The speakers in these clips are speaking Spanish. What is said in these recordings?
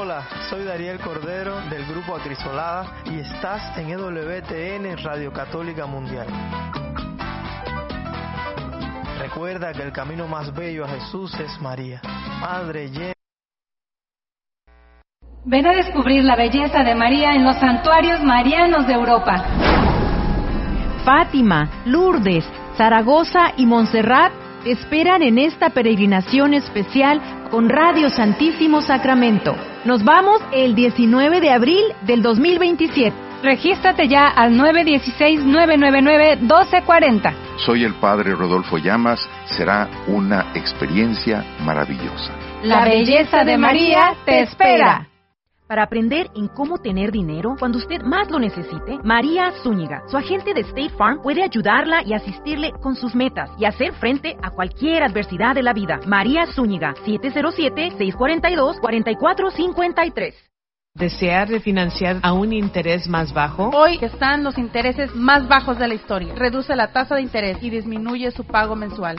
Hola, soy Dariel Cordero del Grupo Acrisolada y estás en EWTN Radio Católica Mundial. Recuerda que el camino más bello a Jesús es María, Madre llena. Ven a descubrir la belleza de María en los santuarios marianos de Europa. Fátima, Lourdes, Zaragoza y Montserrat te esperan en esta peregrinación especial con Radio Santísimo Sacramento. Nos vamos el 19 de abril del 2027. Regístrate ya al 916-999-1240. Soy el Padre Rodolfo Llamas. Será una experiencia maravillosa. La belleza de María te espera. Para aprender en cómo tener dinero cuando usted más lo necesite, María Zúñiga, su agente de State Farm, puede ayudarla y asistirle con sus metas y hacer frente a cualquier adversidad de la vida. María Zúñiga, 707-642-4453. ¿Desear refinanciar a un interés más bajo? Hoy están los intereses más bajos de la historia. Reduce la tasa de interés y disminuye su pago mensual.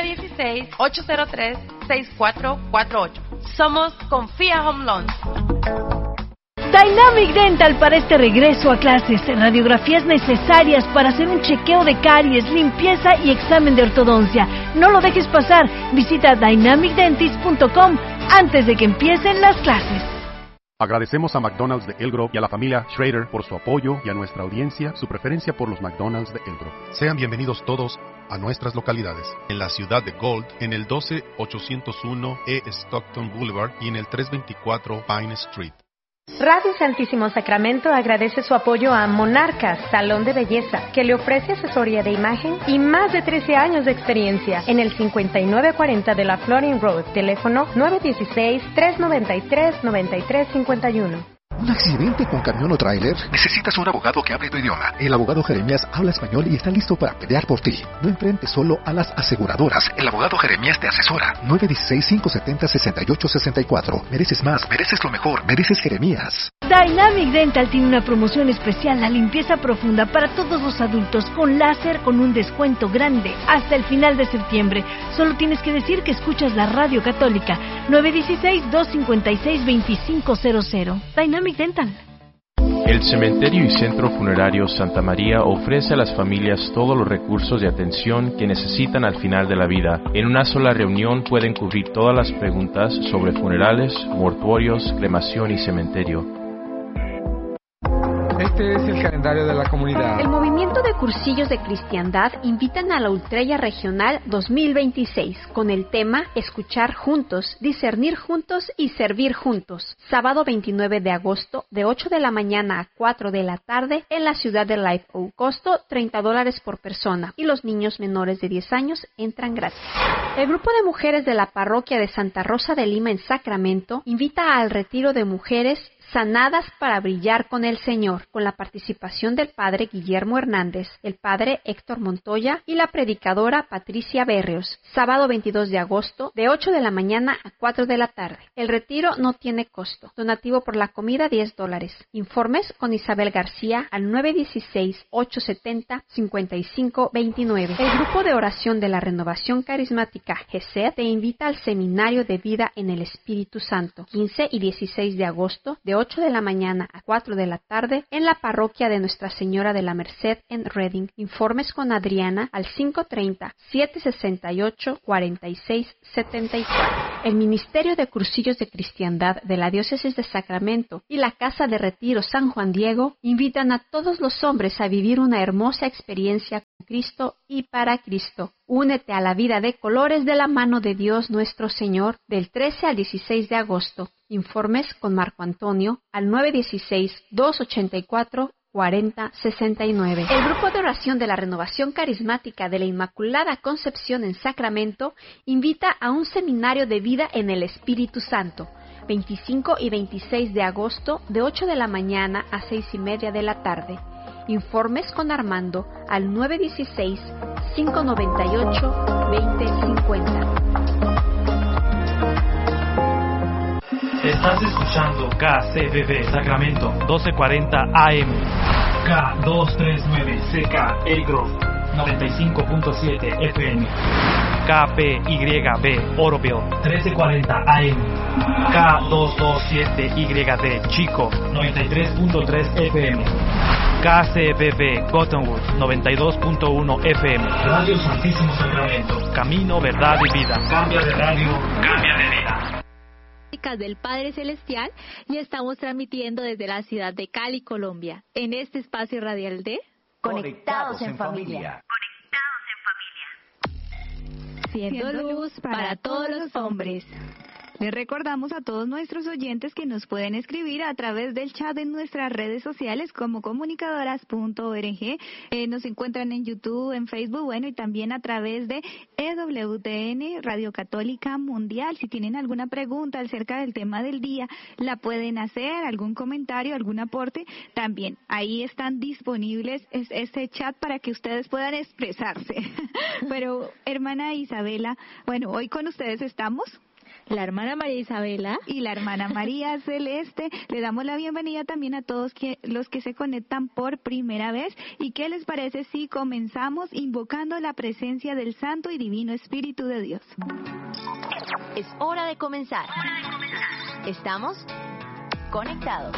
916-803-6448. Somos Confía Home Loans. Dynamic Dental para este regreso a clases. Radiografías necesarias para hacer un chequeo de caries, limpieza y examen de ortodoncia. No lo dejes pasar. Visita dynamicdentist.com antes de que empiecen las clases. Agradecemos a McDonald's de El Grove y a la familia Schrader por su apoyo y a nuestra audiencia su preferencia por los McDonald's de El Grove. Sean bienvenidos todos a nuestras localidades. En la ciudad de Gold, en el 12801 E. Stockton Boulevard y en el 324 Pine Street. Radio Santísimo Sacramento agradece su apoyo a Monarcas, Salón de Belleza, que le ofrece asesoría de imagen y más de 13 años de experiencia en el 5940 de la Florin Road, teléfono 916-393-9351. ¿Un accidente con camión o tráiler? Necesitas un abogado que hable tu idioma. El abogado Jeremías habla español y está listo para pelear por ti. No enfrentes solo a las aseguradoras. El abogado Jeremías te asesora. 916-570-6864. Mereces más, mereces lo mejor, mereces Jeremías. Dynamic Dental tiene una promoción especial, la limpieza profunda para todos los adultos con láser con un descuento grande hasta el final de septiembre. Solo tienes que decir que escuchas la radio católica. 916-256-2500. Dynamic Dental. El Cementerio y Centro Funerario Santa María ofrece a las familias todos los recursos de atención que necesitan al final de la vida. En una sola reunión pueden cubrir todas las preguntas sobre funerales, mortuorios, cremación y cementerio. Este es el calendario de la comunidad. El movimiento de cursillos de cristiandad invitan a la Ultrella Regional 2026 con el tema Escuchar juntos, discernir juntos y servir juntos. Sábado 29 de agosto de 8 de la mañana a 4 de la tarde en la ciudad de Live Oak. Costo $30 por persona y los niños menores de 10 años entran gratis. El grupo de mujeres de la parroquia de Santa Rosa de Lima en Sacramento invita al retiro de mujeres sanadas para brillar con el Señor, con la participación del padre Guillermo Hernández, el padre Héctor Montoya y la predicadora Patricia Berrios, sábado 22 de agosto, de 8 de la mañana a 4 de la tarde. El retiro no tiene costo. Donativo por la comida, $10. Informes con Isabel García al 916-870-5529. El grupo de oración de la Renovación Carismática GESED te invita al Seminario de Vida en el Espíritu Santo, 15 y 16 de agosto, de 8 de la mañana a 4 de la tarde en la parroquia de Nuestra Señora de la Merced en Reading. Informes con Adriana al 530-768-4674. El Ministerio de Cursillos de Cristiandad de la Diócesis de Sacramento y la Casa de Retiro San Juan Diego invitan a todos los hombres a vivir una hermosa experiencia con Cristo y para Cristo. Únete a la vida de colores de la mano de Dios nuestro Señor del 13 al 16 de agosto. Informes con Marco Antonio al 916-284-4069. El grupo de oración de la Renovación Carismática de la Inmaculada Concepción en Sacramento invita a un seminario de vida en el Espíritu Santo, 25 y 26 de agosto de 8 de la mañana a 6:30 de la tarde. Informes con Armando al 916-598-2050. Estás escuchando KCBB Sacramento 1240 AM, K239 CK El Grove 95.7 FM. KPYB Oroville 1340 AM, K227YD Chico 93.3 FM, KCBB Cottonwood 92.1 FM, Radio Santísimo Sacramento, Camino, Verdad y Vida. Cambia de radio, cambia de vida. Del Padre Celestial, y estamos transmitiendo desde la ciudad de Cali, Colombia, en este espacio radial de Conectados en Familia. Siendo luz para todos los hombres. Les recordamos a todos nuestros oyentes que nos pueden escribir a través del chat en nuestras redes sociales como comunicadoras.org. Nos encuentran en YouTube, en Facebook, bueno, y también a través de EWTN, Radio Católica Mundial. Si tienen alguna pregunta acerca del tema del día, la pueden hacer, algún comentario, algún aporte, también ahí están disponibles este chat para que ustedes puedan expresarse. Pero, hermana Isabela, bueno, hoy con ustedes estamos la hermana María Isabela y la hermana María Celeste. Le damos la bienvenida también a todos los que se conectan por primera vez. ¿Y qué les parece si comenzamos invocando la presencia del Santo y Divino Espíritu de Dios? Es hora de comenzar. Estamos conectados.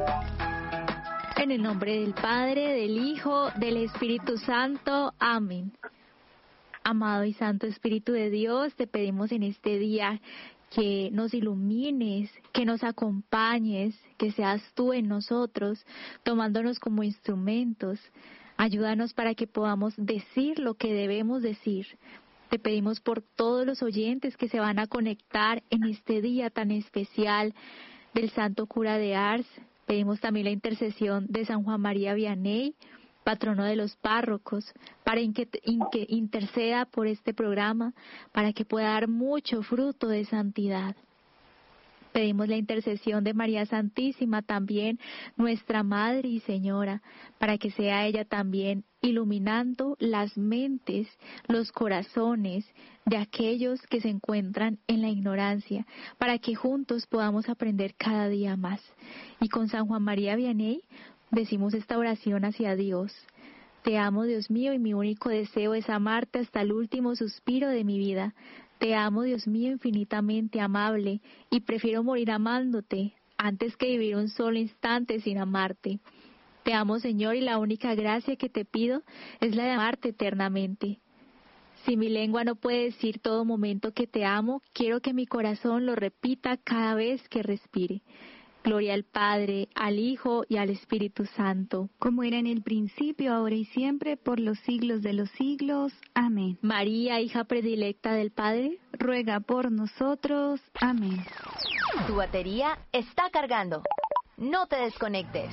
En el nombre del Padre, del Hijo, del Espíritu Santo. Amén. Amado y Santo Espíritu de Dios, te pedimos en este día que nos ilumines, que nos acompañes, que seas tú en nosotros, tomándonos como instrumentos. Ayúdanos para que podamos decir lo que debemos decir. Te pedimos por todos los oyentes que se van a conectar en este día tan especial del Santo Cura de Ars. Pedimos también la intercesión de San Juan María Vianney, patrono de los párrocos, para que interceda por este programa, para que pueda dar mucho fruto de santidad. Pedimos la intercesión de María Santísima, también nuestra Madre y Señora, para que sea ella también iluminando las mentes, los corazones de aquellos que se encuentran en la ignorancia, para que juntos podamos aprender cada día más. Y con San Juan María Vianney decimos esta oración hacia Dios. Te amo, Dios mío, y mi único deseo es amarte hasta el último suspiro de mi vida. Te amo, Dios mío, infinitamente amable, y prefiero morir amándote antes que vivir un solo instante sin amarte. Te amo, Señor, y la única gracia que te pido es la de amarte eternamente. Si mi lengua no puede decir todo momento que te amo, quiero que mi corazón lo repita cada vez que respire. Gloria al Padre, al Hijo y al Espíritu Santo. Como era en el principio, ahora y siempre, por los siglos de los siglos. Amén. María, hija predilecta del Padre, ruega por nosotros. Amén. Tu batería está cargando. No te desconectes.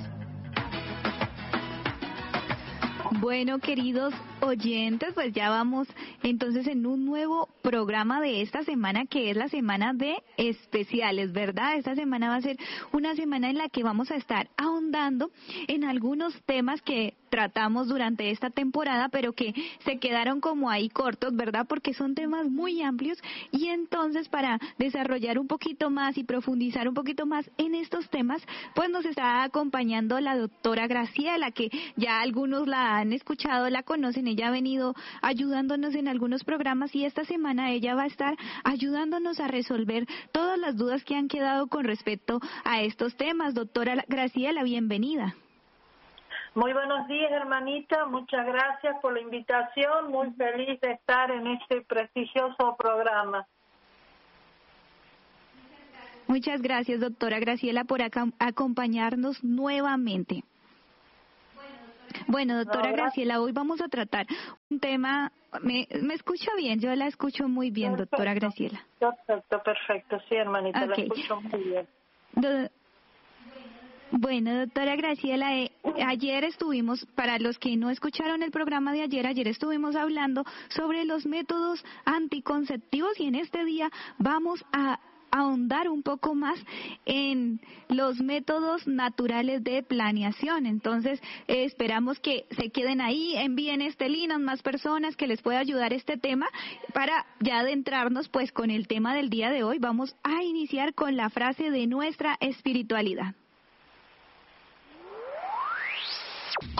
Bueno, queridos oyentes, pues ya vamos entonces en un nuevo programa de esta semana, que es la semana de especiales, ¿verdad? Esta semana va a ser una semana en la que vamos a estar ahondando en algunos temas que tratamos durante esta temporada, pero que se quedaron como ahí cortos, ¿verdad? Porque son temas muy amplios, y entonces para desarrollar un poquito más y profundizar un poquito más en estos temas, pues nos está acompañando la doctora Graciela, que ya algunos la han escuchado, la conocen. Ella ha venido ayudándonos en algunos programas, y esta semana ella va a estar ayudándonos a resolver todas las dudas que han quedado con respecto a estos temas. Doctora Graciela, bienvenida. Muy buenos días, hermanita. Muchas gracias por la invitación. Muy feliz de estar en este prestigioso programa. Muchas gracias, doctora Graciela, por acompañarnos nuevamente. Bueno, doctora Graciela, hoy vamos a tratar un tema. ¿Me escucha bien? Yo la escucho muy bien, perfecto, doctora Graciela. Perfecto. Sí, hermanita, okay. La escucho muy bien. Bueno, doctora Graciela, ayer estuvimos, para los que no escucharon el programa de ayer estuvimos hablando sobre los métodos anticonceptivos, y en este día vamos a ahondar un poco más en los métodos naturales de planeación. Entonces, esperamos que se queden ahí, envíen este link a más personas que les pueda ayudar este tema, para ya adentrarnos pues con el tema del día de hoy. Vamos a iniciar con la frase de nuestra espiritualidad.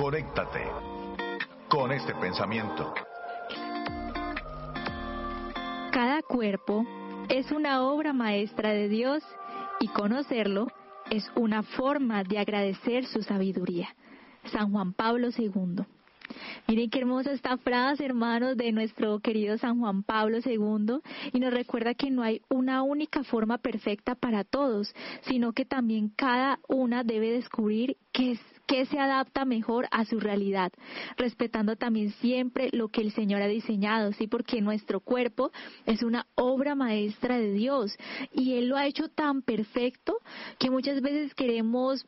Conéctate con este pensamiento. Cada cuerpo es una obra maestra de Dios y conocerlo es una forma de agradecer su sabiduría. San Juan Pablo II. Miren qué hermosa esta frase, hermanos, de nuestro querido San Juan Pablo II, y nos recuerda que no hay una única forma perfecta para todos, sino que también cada una debe descubrir qué se adapta mejor a su realidad, respetando también siempre lo que el Señor ha diseñado, ¿sí? Porque nuestro cuerpo es una obra maestra de Dios y Él lo ha hecho tan perfecto que muchas veces queremos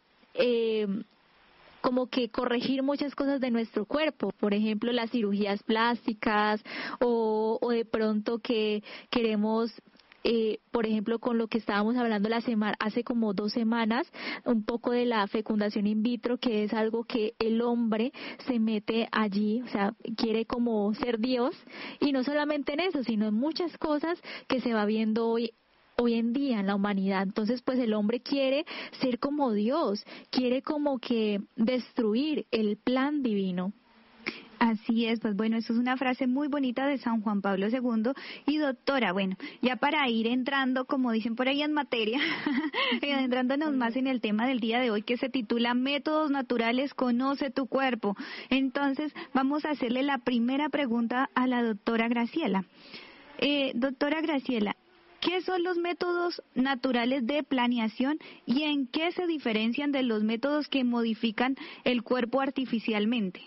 como que corregir muchas cosas de nuestro cuerpo, por ejemplo las cirugías plásticas o de pronto que queremos por ejemplo, con lo que estábamos hablando hace como 2 semanas, un poco de la fecundación in vitro, que es algo que el hombre se mete allí, o sea, quiere como ser Dios, y no solamente en eso, sino en muchas cosas que se va viendo hoy en día en la humanidad. Entonces, pues el hombre quiere ser como Dios, quiere como que destruir el plan divino. Así es, pues bueno, eso es una frase muy bonita de San Juan Pablo II. Y doctora, bueno, ya para ir entrando, como dicen por ahí en materia, entrándonos más en el tema del día de hoy, que se titula Métodos Naturales, Conoce tu Cuerpo. Entonces, vamos a hacerle la primera pregunta a la doctora Graciela. Doctora Graciela, ¿qué son los métodos naturales de planeación y en qué se diferencian de los métodos que modifican el cuerpo artificialmente?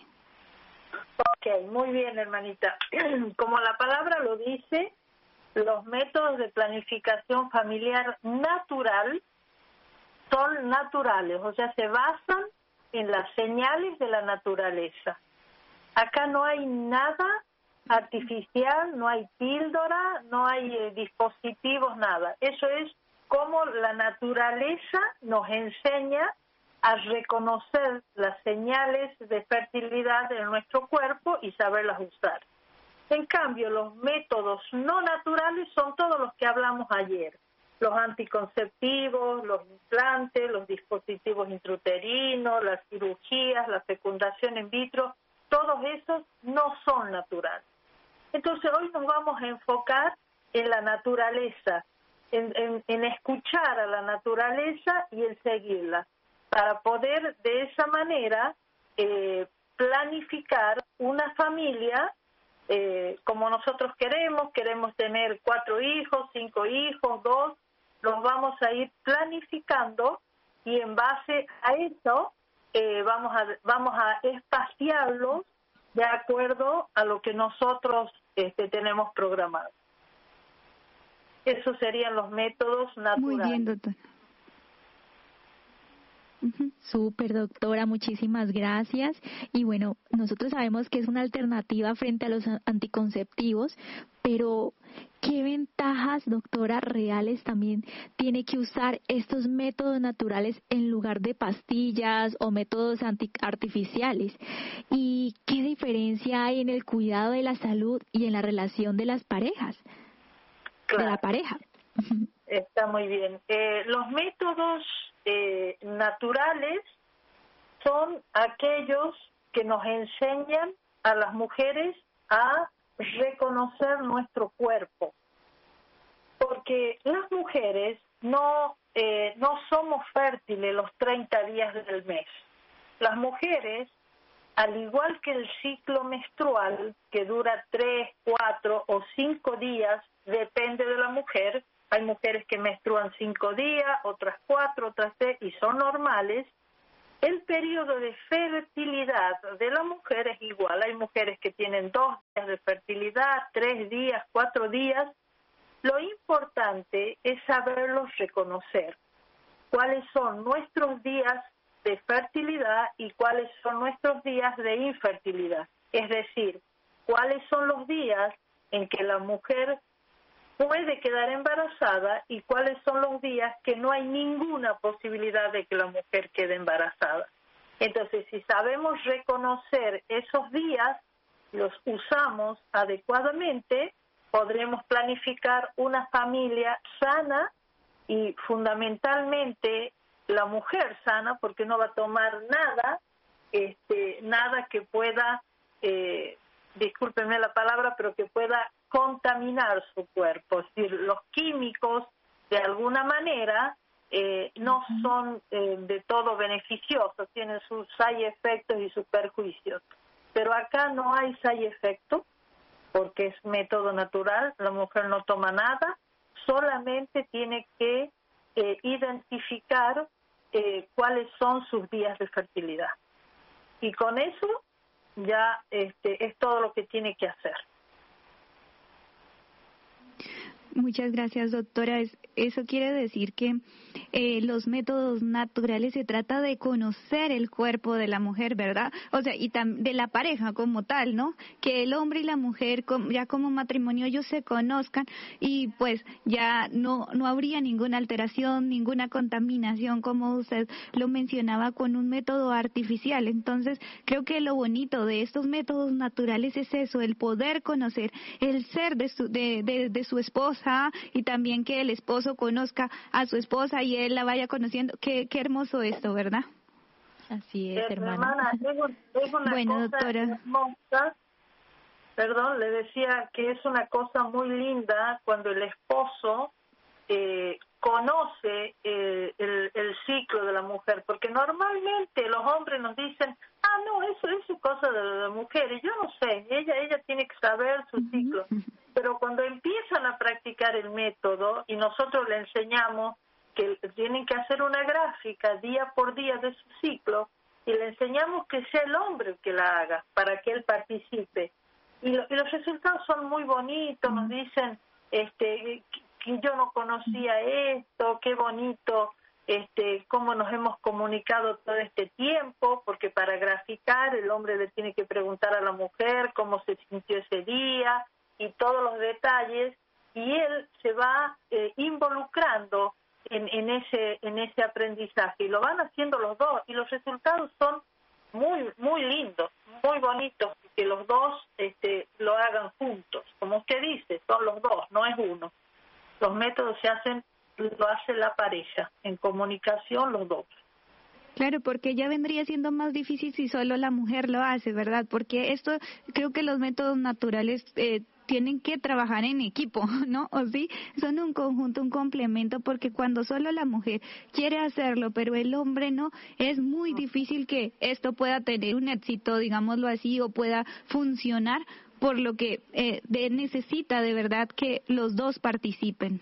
Ok, muy bien, hermanita. Como la palabra lo dice, los métodos de planificación familiar natural son naturales, o sea, se basan en las señales de la naturaleza. Acá no hay nada artificial, no hay píldora, no hay dispositivos, nada. Eso es como la naturaleza nos enseña a reconocer las señales de fertilidad en nuestro cuerpo y saberlas usar. En cambio, los métodos no naturales son todos los que hablamos ayer. Los anticonceptivos, los implantes, los dispositivos intrauterinos, las cirugías, la fecundación in vitro, todos esos no son naturales. Entonces hoy nos vamos a enfocar en la naturaleza, en escuchar a la naturaleza y en seguirla, para poder de esa manera planificar una familia como nosotros queremos tener 4 hijos, 5 hijos, 2, los vamos a ir planificando y en base a eso vamos a espaciarlos de acuerdo a lo que nosotros tenemos programado. Esos serían los métodos naturales. Muy bien, doctora. Súper, doctora, muchísimas gracias. Y bueno, nosotros sabemos que es una alternativa frente a los anticonceptivos, pero ¿qué ventajas, doctora, reales también tiene que usar estos métodos naturales en lugar de pastillas o métodos artificiales? ¿Y qué diferencia hay en el cuidado de la salud y en la relación de las parejas? Claro. De la pareja. Está muy bien. Los métodos naturales son aquellos que nos enseñan a las mujeres a reconocer nuestro cuerpo, porque las mujeres no somos fértiles los 30 días del mes. Las mujeres, al igual que el ciclo menstrual, que dura 3, 4 o 5 días, depende de la mujer. Hay mujeres que menstruan 5 días, otras 4, otras 3, y son normales. El periodo de fertilidad de la mujer es igual. Hay mujeres que tienen 2 días de fertilidad, 3 días, 4 días. Lo importante es saberlos reconocer. Cuáles son nuestros días de fertilidad y cuáles son nuestros días de infertilidad. Es decir, cuáles son los días en que la mujer puede quedar embarazada y cuáles son los días que no hay ninguna posibilidad de que la mujer quede embarazada. Entonces, si sabemos reconocer esos días, los usamos adecuadamente, podremos planificar una familia sana y fundamentalmente la mujer sana, porque no va a tomar nada que pueda, discúlpenme la palabra, pero que pueda contaminar su cuerpo. Es decir, los químicos, de alguna manera, no son de todo beneficiosos, tienen sus side efectos y sus perjuicios. Pero acá no hay side efectos, porque es método natural, la mujer no toma nada, solamente tiene que identificar cuáles son sus días de fertilidad. Y con eso ya es todo lo que tiene que hacer. Muchas gracias, doctora. Eso quiere decir que los métodos naturales se trata de conocer el cuerpo de la mujer, ¿verdad? O sea, y de la pareja como tal, ¿no? Que el hombre y la mujer, ya como matrimonio, ellos se conozcan y pues ya no habría ninguna alteración, ninguna contaminación, como usted lo mencionaba, con un método artificial. Entonces, creo que lo bonito de estos métodos naturales es eso, el poder conocer el ser de su esposa, y también que el esposo conozca a su esposa y él la vaya conociendo. Qué hermoso esto, ¿verdad? Así es, hermana. Es una bueno, cosa doctora. Hermosa. Perdón, le decía que es una cosa muy linda cuando el esposo conoce el ciclo de la mujer, porque normalmente los hombres nos dicen, no, eso es cosa de la mujer, y yo no sé, ella tiene que saber su ciclo. Pero cuando empiezan a practicar el método y nosotros le enseñamos que tienen que hacer una gráfica día por día de su ciclo y le enseñamos que sea el hombre el que la haga para que él participe. Y los resultados son muy bonitos, nos dicen que yo no conocía esto, qué bonito, cómo nos hemos comunicado todo este tiempo, porque para graficar el hombre le tiene que preguntar a la mujer cómo se sintió ese día, y todos los detalles, y él se va involucrando en ese aprendizaje, y lo van haciendo los dos, y los resultados son muy muy lindos, muy bonitos, que los dos lo hagan juntos. Como usted dice, son los dos, no es uno. Los métodos lo hace la pareja, en comunicación los dos. Claro, porque ya vendría siendo más difícil si solo la mujer lo hace, ¿verdad? Porque creo que los métodos naturales tienen que trabajar en equipo, ¿no? O sí, son un conjunto, un complemento, porque cuando solo la mujer quiere hacerlo, pero el hombre no, es muy difícil que esto pueda tener un éxito, digámoslo así, o pueda funcionar, por lo que necesita de verdad que los dos participen.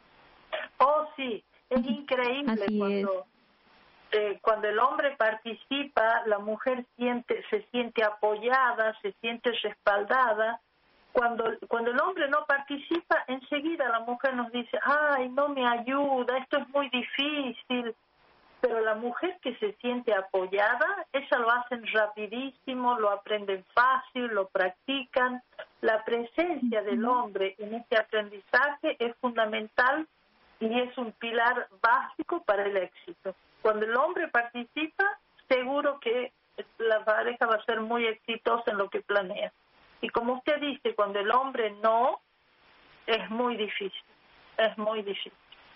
Oh, sí, es increíble cuando el hombre participa, la mujer se siente apoyada, se siente respaldada. Cuando el hombre no participa, enseguida la mujer nos dice, no me ayuda, esto es muy difícil. Pero la mujer que se siente apoyada, ella lo hacen rapidísimo, lo aprenden fácil, lo practican. La presencia del hombre en este aprendizaje es fundamental y es un pilar básico para el éxito. Cuando el hombre participa, seguro que la pareja va a ser muy exitosa en lo que planea. Y como usted dice, cuando el hombre no, es muy difícil, es muy difícil.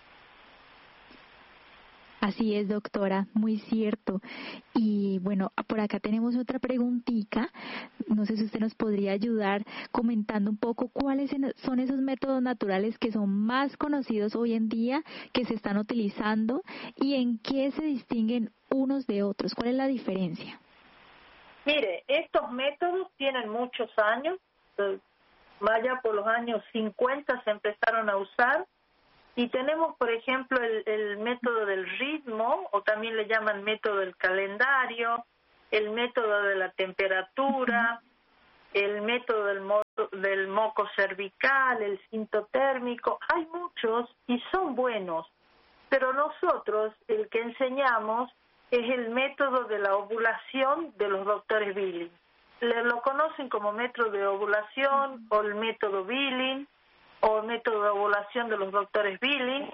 Así es, doctora, muy cierto. Y bueno, por acá tenemos otra preguntita. No sé si usted nos podría ayudar comentando un poco cuáles son esos métodos naturales que son más conocidos hoy en día, que se están utilizando, y en qué se distinguen unos de otros. ¿Cuál es la diferencia? Mire, estos métodos tienen muchos años, vaya por los años 50 se empezaron a usar, y tenemos, por ejemplo, el método del ritmo, o también le llaman método del calendario, el método de la temperatura, el método del moco cervical, el cinto térmico. Hay muchos y son buenos, pero nosotros el que enseñamos es el método de la ovulación de los doctores Billing. Lo conocen como método de ovulación o el método Billing o el método de ovulación de los doctores Billing.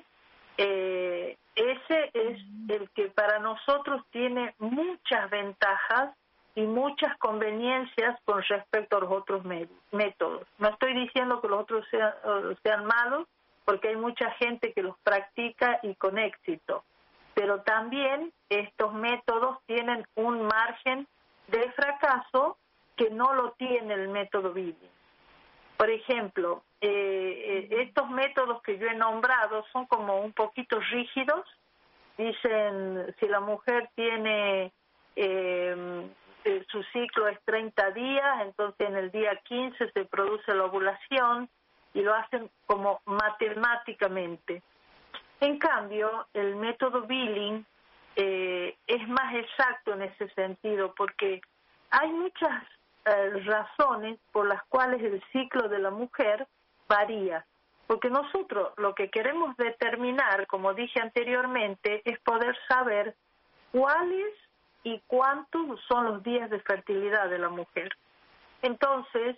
Ese es el que para nosotros tiene muchas ventajas y muchas conveniencias con respecto a los otros métodos. No estoy diciendo que los otros sean malos, porque hay mucha gente que los practica y con éxito. Pero también estos métodos tienen un margen de fracaso que no lo tiene el método Billing. Por ejemplo, estos métodos que yo he nombrado son como un poquito rígidos. Dicen, si la mujer tiene su ciclo es 30 días, entonces en el día 15 se produce la ovulación, y lo hacen como matemáticamente. En cambio, el método Billing es más exacto en ese sentido, porque hay muchas razones por las cuales el ciclo de la mujer varía. Porque nosotros lo que queremos determinar, como dije anteriormente, es poder saber cuáles y cuántos son los días de fertilidad de la mujer. Entonces,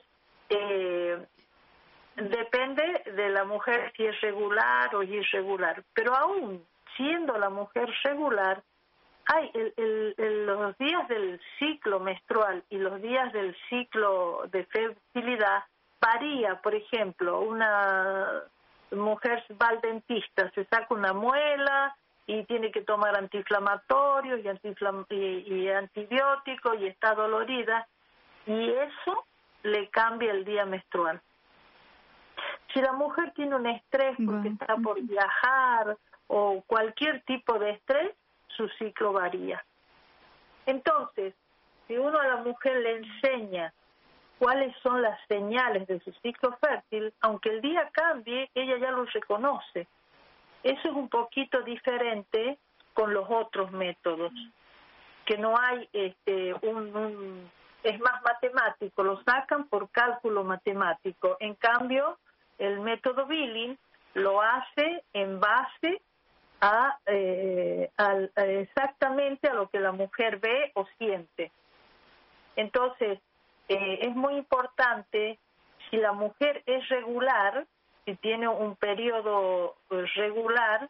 depende de la mujer si es regular o irregular. Pero aún siendo la mujer regular, hay los días del ciclo menstrual y los días del ciclo de fertilidad varía. Por ejemplo, una mujer va al dentista, se saca una muela y tiene que tomar antiinflamatorios y antibióticos y está dolorida, y eso le cambia el día menstrual. Si la mujer tiene un estrés porque está por viajar o cualquier tipo de estrés, su ciclo varía. Entonces, si uno a la mujer le enseña cuáles son las señales de su ciclo fértil, aunque el día cambie, ella ya lo reconoce. Eso es un poquito diferente con los otros métodos, que no hay es más matemático, lo sacan por cálculo matemático. En cambio, el método Billing lo hace en base a exactamente a lo que la mujer ve o siente. Entonces, es muy importante, si la mujer es regular, si tiene un periodo regular,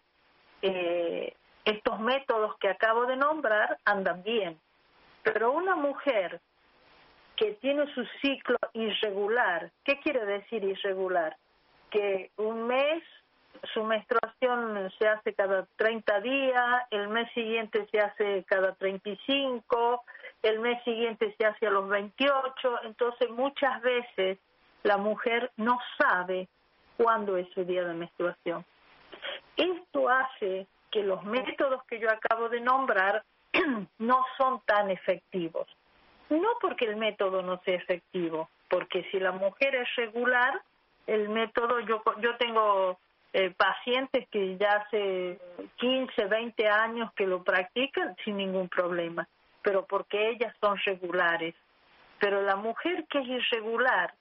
estos métodos que acabo de nombrar andan bien. Pero una mujer que tiene su ciclo irregular, ¿qué quiere decir irregular? Que un mes su menstruación se hace cada 30 días, el mes siguiente se hace cada 35, el mes siguiente se hace a los 28, entonces muchas veces la mujer no sabe cuándo es su día de menstruación. Esto hace que los métodos que yo acabo de nombrar no son tan efectivos. No porque el método no sea efectivo, porque si la mujer es regular, el método, yo tengo pacientes que ya hace 15, 20 años que lo practican sin ningún problema, pero porque ellas son regulares. Pero la mujer que es irregular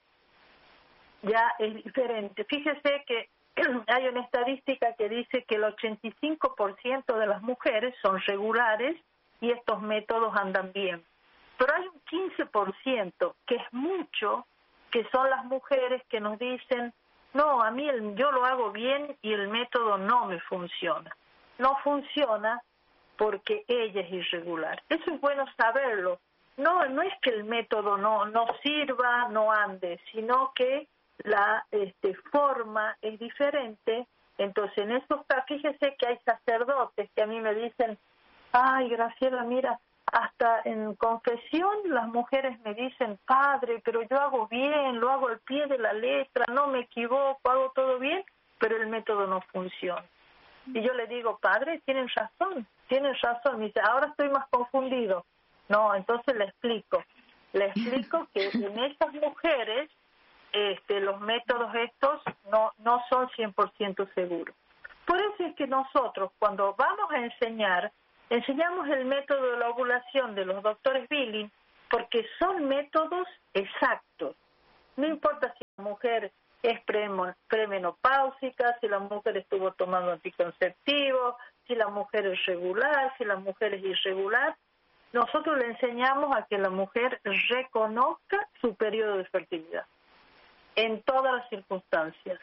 ya es diferente. Fíjese que hay una estadística que dice que el 85% de las mujeres son regulares y estos métodos andan bien. Pero hay un 15%, que es mucho, que son las mujeres que nos dicen, no, a mí yo lo hago bien y el método no me funciona. No funciona porque ella es irregular. Eso es bueno saberlo. No es que el método no sirva, no ande, sino que la forma es diferente. Entonces, en estos casos, fíjese que hay sacerdotes que a mí me dicen, ay, Graciela, mira, hasta en confesión las mujeres me dicen, padre, pero yo hago bien, lo hago al pie de la letra, no me equivoco, hago todo bien, pero el método no funciona. Y yo le digo, padre, tienen razón. Me dice, ahora estoy más confundido. No, entonces le explico que en estas mujeres los métodos estos no son 100% seguros. Por eso es que nosotros, cuando vamos a enseñamos el método de la ovulación de los doctores Billing, porque son métodos exactos. No importa si la mujer es premenopáusica, si la mujer estuvo tomando anticonceptivos, si la mujer es regular, si la mujer es irregular. Nosotros le enseñamos a que la mujer reconozca su periodo de fertilidad en todas las circunstancias.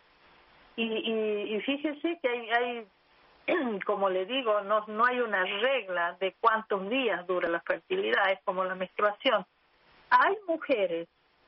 Y fíjese que hay como le digo, no hay una regla de cuántos días dura la fertilidad, es como la menstruación. Hay mujeres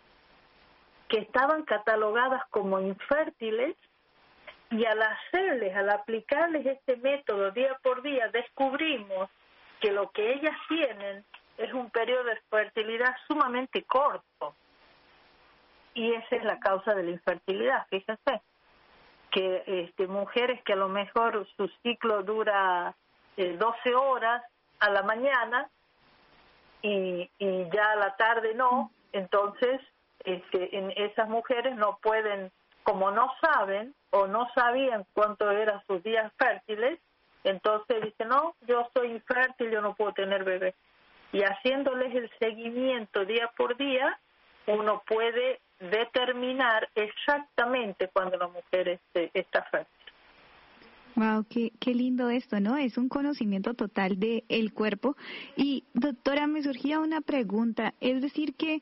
que estaban catalogadas como infértiles y al aplicarles este método día por día, descubrimos que lo que ellas tienen es un periodo de fertilidad sumamente corto. y esa es la causa de la infertilidad. Fíjense que mujeres que a lo mejor su ciclo dura 12 horas a la mañana y ya a la tarde no, entonces en esas mujeres no pueden, como no saben o no sabían cuánto eran sus días fértiles, entonces dicen, no, yo soy infértil, yo no puedo tener bebé. Y haciéndoles el seguimiento día por día, uno puede determinar exactamente cuando la mujer está fértil. Wow, qué lindo esto, ¿no? Es un conocimiento total de el cuerpo. Y doctora, me surgía una pregunta, es decir que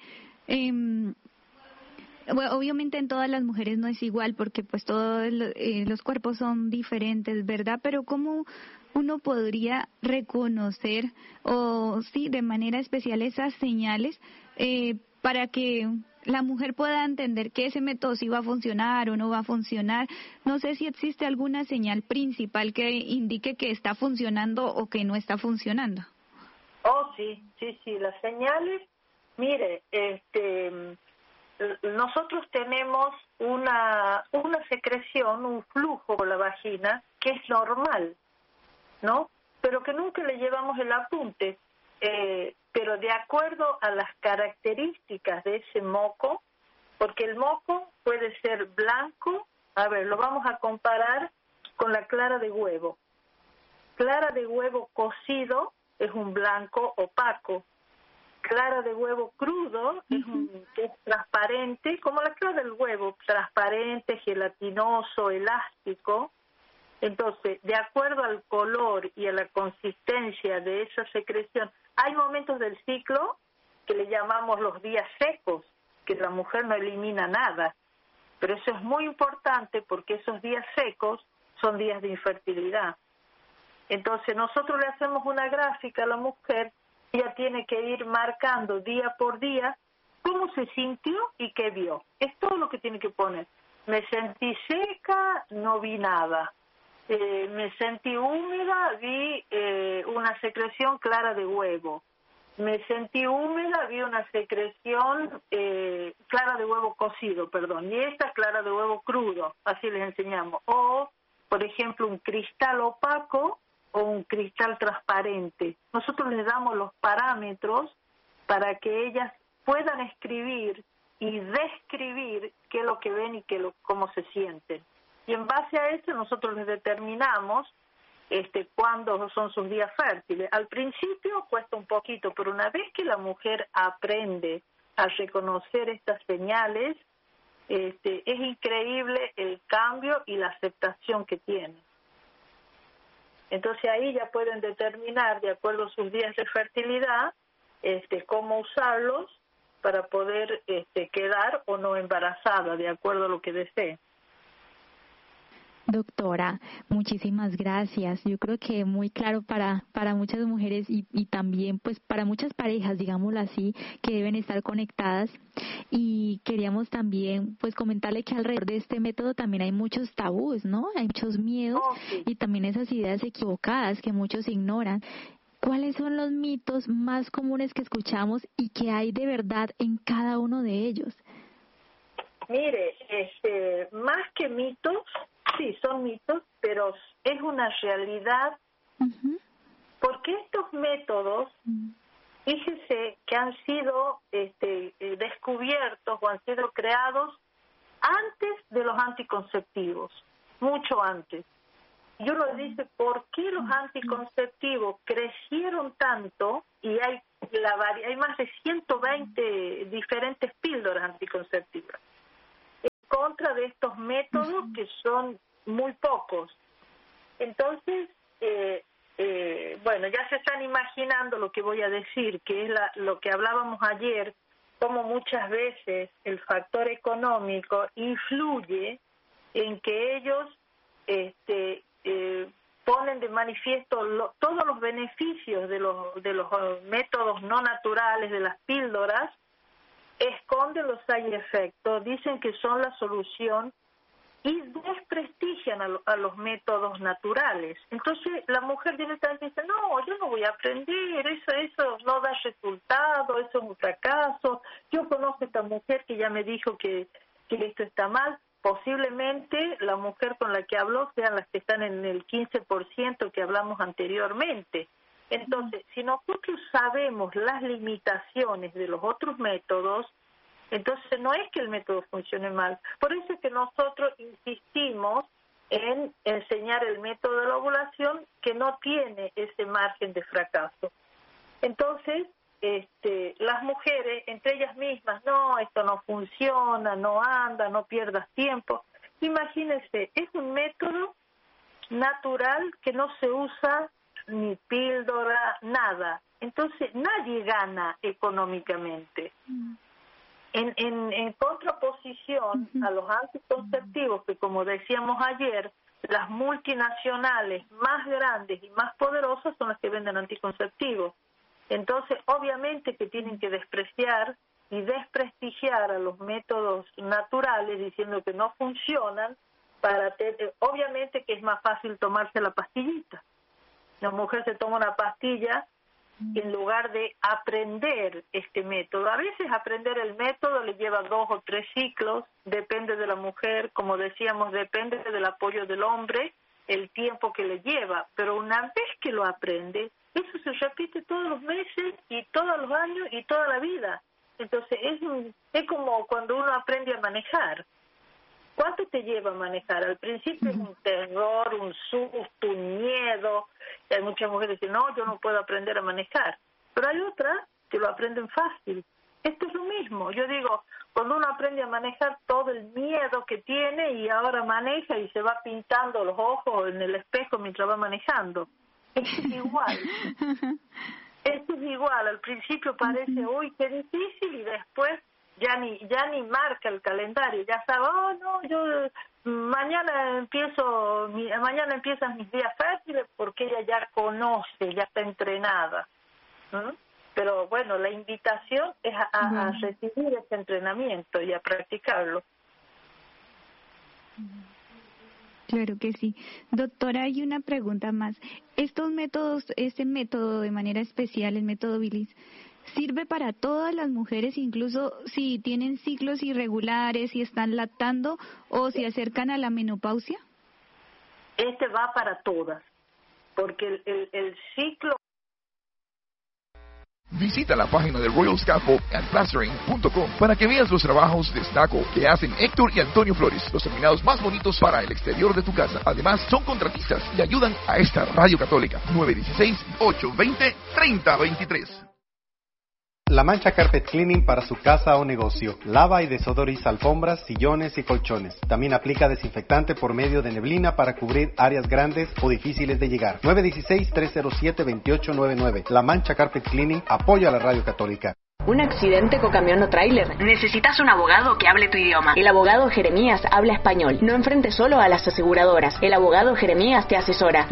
bueno, obviamente en todas las mujeres no es igual porque pues todos los cuerpos son diferentes, ¿verdad? Pero ¿cómo uno podría reconocer o sí de manera especial esas señales para que la mujer pueda entender que ese método sí va a funcionar o no va a funcionar? No sé si existe alguna señal principal que indique que está funcionando o que no está funcionando. Oh, sí, las señales, mire, nosotros tenemos una secreción, un flujo por la vagina que es normal, ¿no? Pero que nunca le llevamos el apunte. Pero de acuerdo a las características de ese moco, porque el moco puede ser blanco, a ver, lo vamos a comparar con la clara de huevo. Clara de huevo cocido es un blanco opaco. Clara de huevo crudo es transparente, como la clara del huevo, transparente, gelatinoso, elástico. Entonces, de acuerdo al color y a la consistencia de esa secreción, hay momentos del ciclo que le llamamos los días secos, que la mujer no elimina nada. Pero eso es muy importante porque esos días secos son días de infertilidad. Entonces, nosotros le hacemos una gráfica a la mujer, ella tiene que ir marcando día por día cómo se sintió y qué vio. Es todo lo que tiene que poner. Me sentí seca, no vi nada. Me sentí húmeda, vi una secreción clara de huevo. Me sentí húmeda, vi una secreción clara de huevo cocido, y esta clara de huevo crudo, así les enseñamos. O, por ejemplo, un cristal opaco o un cristal transparente. Nosotros les damos los parámetros para que ellas puedan escribir y describir qué es lo que ven y cómo se sienten. Y en base a eso nosotros les determinamos cuándo son sus días fértiles. Al principio cuesta un poquito, pero una vez que la mujer aprende a reconocer estas señales, es increíble el cambio y la aceptación que tiene. Entonces ahí ya pueden determinar, de acuerdo a sus días de fertilidad, cómo usarlos para poder quedar o no embarazada, de acuerdo a lo que desee. Doctora, muchísimas gracias. Yo creo que muy claro para muchas mujeres y también pues para muchas parejas, digámoslo así, que deben estar conectadas. Y queríamos también pues comentarle que alrededor de este método también hay muchos tabús, ¿no? Hay muchos miedos y también esas ideas equivocadas que muchos ignoran. ¿Cuáles son los mitos más comunes que escuchamos y que hay de verdad en cada uno de ellos? Mire, más que mitos, sí, son mitos, pero es una realidad, porque estos métodos, fíjese que han sido descubiertos o han sido creados antes de los anticonceptivos, mucho antes. Y uno dice, ¿por qué los anticonceptivos crecieron tanto y hay más de 120 diferentes píldoras anticonceptivas? Contra de estos métodos que son muy pocos. Entonces, ya se están imaginando lo que voy a decir, que es lo que hablábamos ayer, cómo muchas veces el factor económico influye en que ellos ponen de manifiesto todos los beneficios de los métodos no naturales, de las píldoras, esconden los side effects, dicen que son la solución y desprestigian a los métodos naturales. Entonces la mujer directamente dice, no, yo no voy a aprender, eso no da resultado, eso es un fracaso. Yo conozco a esta mujer que ya me dijo que esto está mal. Posiblemente la mujer con la que habló sean las que están en el 15% que hablamos anteriormente. Entonces, si nosotros sabemos las limitaciones de los otros métodos, entonces no es que el método funcione mal. Por eso es que nosotros insistimos en enseñar el método de la ovulación que no tiene ese margen de fracaso. Entonces, las mujeres, entre ellas mismas, no, esto no funciona, no anda, no pierdas tiempo. Imagínense, es un método natural que no se usa ni píldora, nada. Entonces, nadie gana económicamente. En contraposición a los anticonceptivos, que como decíamos ayer, las multinacionales más grandes y más poderosas son las que venden anticonceptivos. Entonces, obviamente que tienen que despreciar y desprestigiar a los métodos naturales diciendo que no funcionan, obviamente que es más fácil tomarse la pastillita. La mujer se toma una pastilla en lugar de aprender este método. A veces aprender el método le lleva 2 o 3 ciclos, depende de la mujer, como decíamos, depende del apoyo del hombre, el tiempo que le lleva, pero una vez que lo aprende, eso se repite todos los meses y todos los años y toda la vida. Entonces es como cuando uno aprende a manejar. ¿Cuánto te lleva a manejar? Al principio es un terror, un susto, un miedo. Y hay muchas mujeres que dicen, no, yo no puedo aprender a manejar. Pero hay otras que lo aprenden fácil. Esto es lo mismo. Yo digo, cuando uno aprende a manejar todo el miedo que tiene y ahora maneja y se va pintando los ojos en el espejo mientras va manejando. Esto es igual. Esto es igual. Al principio parece, uy, qué difícil, y después ya ni marca el calendario, ya sabe, oh no, yo mañana empiezan mis días fáciles, porque ella ya conoce, ya está entrenada. Pero bueno, la invitación es a recibir ese entrenamiento y a practicarlo. Claro que sí. Doctora, hay una pregunta más. Estos métodos, este método de manera especial, el método Billings, ¿sirve para todas las mujeres, incluso si tienen ciclos irregulares, si están lactando o si acercan a la menopausia? Este va para todas, porque el ciclo... Visita la página de Royal Scaffold and Plastering.com para que veas los trabajos de estaco que hacen Héctor y Antonio Flores, los terminados más bonitos para el exterior de tu casa. Además, son contratistas y ayudan a esta radio católica. 916-820-3023. La Mancha Carpet Cleaning para su casa o negocio. Lava y desodoriza alfombras, sillones y colchones. También aplica desinfectante por medio de neblina para cubrir áreas grandes o difíciles de llegar. 916-307-2899. La Mancha Carpet Cleaning apoya a la Radio Católica. ¿Un accidente con camión o tráiler? Necesitas un abogado que hable tu idioma. El abogado Jeremías habla español. No enfrentes solo a las aseguradoras. El abogado Jeremías te asesora.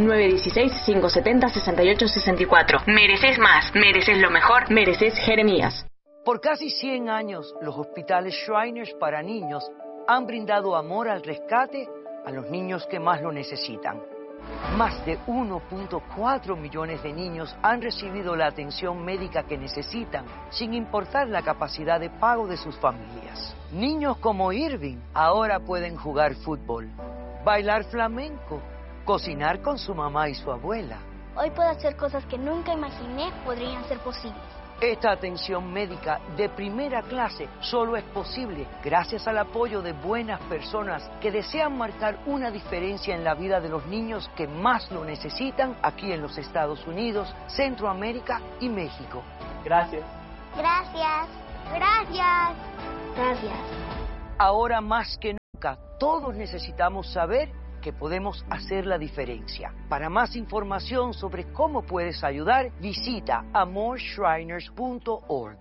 916-570-6864. Mereces más, mereces lo mejor, mereces Jeremías. Por casi 100 años, los hospitales Shriners para niños han brindado amor al rescate a los niños que más lo necesitan. Más de 1.4 millones de niños han recibido la atención médica que necesitan, sin importar la capacidad de pago de sus familias. Niños como Irving ahora pueden jugar fútbol, bailar flamenco, cocinar con su mamá y su abuela. Hoy puedo hacer cosas que nunca imaginé podrían ser posibles. Esta atención médica de primera clase solo es posible gracias al apoyo de buenas personas que desean marcar una diferencia en la vida de los niños que más lo necesitan aquí en los Estados Unidos, Centroamérica y México. Gracias. Gracias. Gracias. Gracias. Ahora más que nunca, todos necesitamos saber que podemos hacer la diferencia. Para más información sobre cómo puedes ayudar, visita amorshriners.org.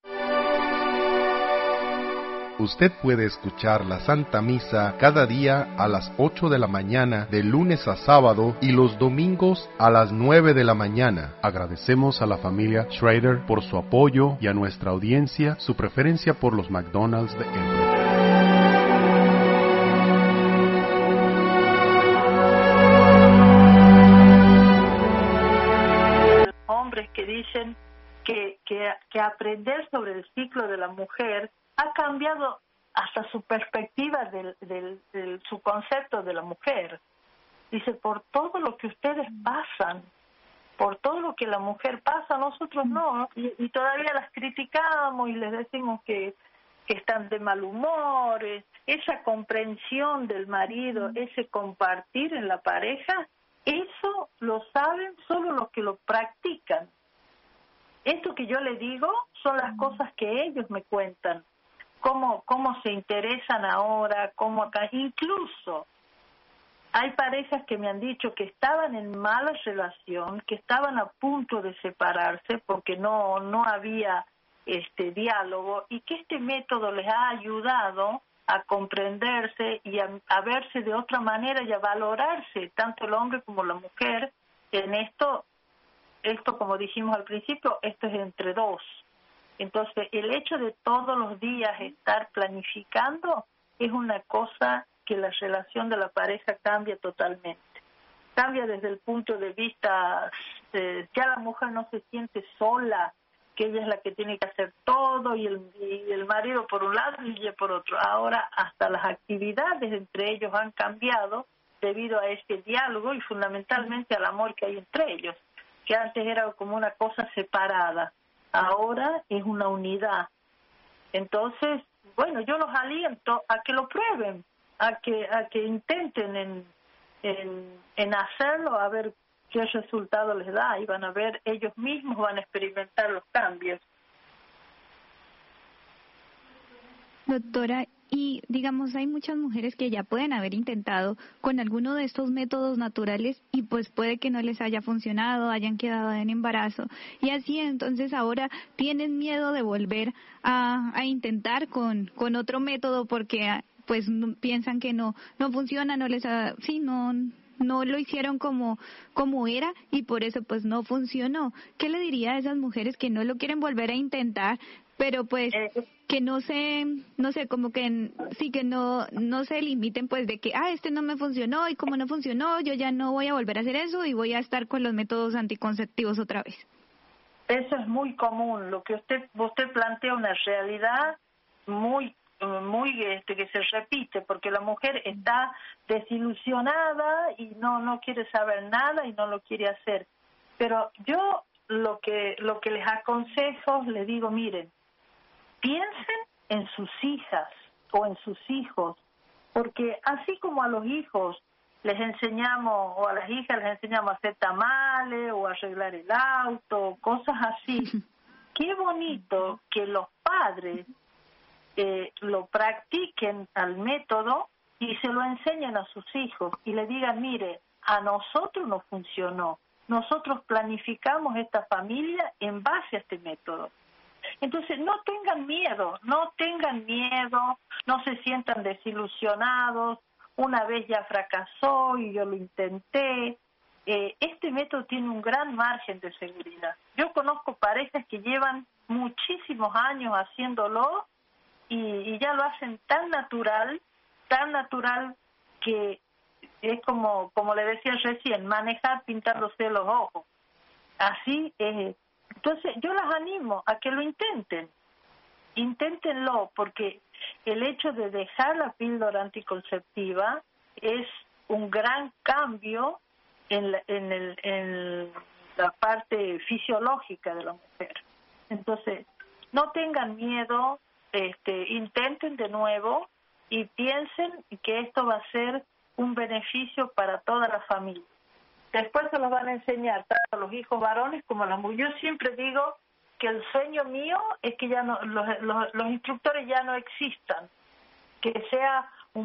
Usted puede escuchar la Santa Misa cada día a las 8 de la mañana, de lunes a sábado, y los domingos a las 9 de la mañana. Agradecemos a la familia Schrader por su apoyo y a nuestra audiencia su preferencia por los McDonald's de Elbrook. hombres que dicen que aprender sobre el ciclo de la mujer ha cambiado hasta su perspectiva de su concepto de la mujer. Dice, por todo lo que ustedes pasan, por todo lo que la mujer pasa, nosotros no, y todavía las criticamos y les decimos que están de mal humor. Esa comprensión del marido, ese compartir en la pareja, eso lo saben solo los que lo practican. Esto que yo le digo son las cosas que ellos me cuentan, cómo se interesan ahora, cómo acá, incluso hay parejas que me han dicho que estaban en mala relación, que estaban a punto de separarse porque no había diálogo, y que este método les ha ayudado a comprenderse y a verse de otra manera y a valorarse, tanto el hombre como la mujer, en esto como dijimos al principio, esto es entre dos. Entonces, el hecho de todos los días estar planificando es una cosa que la relación de la pareja cambia totalmente. Cambia desde el punto de vista, ya la mujer no se siente sola, que ella es la que tiene que hacer todo, y el marido por un lado y ella por otro. Ahora hasta las actividades entre ellos han cambiado debido a este diálogo y fundamentalmente al amor que hay entre ellos, que antes era como una cosa separada, ahora es una unidad. Entonces, bueno, yo los aliento a que lo prueben, a que intenten en hacerlo, a ver qué resultado les da, y van a ver, ellos mismos van a experimentar los cambios. Doctora, y digamos, hay muchas mujeres que ya pueden haber intentado con alguno de estos métodos naturales y pues puede que no les haya funcionado, hayan quedado en embarazo, y así entonces ahora tienen miedo de volver a intentar con otro método porque pues piensan que no funciona, no lo hicieron como era y por eso pues no funcionó. ¿Qué le diría a esas mujeres que no lo quieren volver a intentar, pero pues que no sé, como que sí, que no se limiten pues de que este no me funcionó, y como no funcionó, yo ya no voy a volver a hacer eso y voy a estar con los métodos anticonceptivos otra vez? Eso es muy común. Lo que usted plantea, una realidad muy que se repite, porque la mujer está desilusionada y no quiere saber nada y no lo quiere hacer. Pero yo lo que les aconsejo, les digo, miren, piensen en sus hijas o en sus hijos, porque así como a los hijos les enseñamos, o a las hijas les enseñamos a hacer tamales o a arreglar el auto, cosas así, qué bonito que los padres lo practiquen al método y se lo enseñen a sus hijos y le digan, mire, a nosotros no funcionó, nosotros planificamos esta familia en base a este método. Entonces no tengan miedo, no se sientan desilusionados, una vez ya fracasó y yo lo intenté. Este método tiene un gran margen de seguridad. Yo conozco parejas que llevan muchísimos años haciéndolo y ya lo hacen tan natural que es como le decía recién, manejar pintándose los ojos. Así es. Entonces yo las animo a que lo inténtenlo, porque el hecho de dejar la píldora anticonceptiva es un gran cambio en la parte fisiológica de la mujer. Entonces no tengan miedo, intenten de nuevo y piensen que esto va a ser un beneficio para toda la familia. Después se los van a enseñar tanto a los hijos varones como a las mujeres. Yo siempre digo que el sueño mío es que ya no, los instructores ya no existan, que sea un